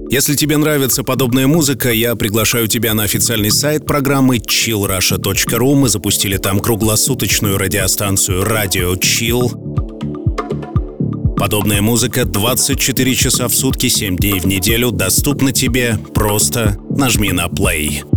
Если тебе нравится подобная музыка, я приглашаю тебя на официальный сайт программы chillrusha.ru. Мы запустили там круглосуточную радиостанцию Radio Chill. Подобная музыка 24 часа в сутки, 7 дней в неделю доступна тебе. Просто нажми на play.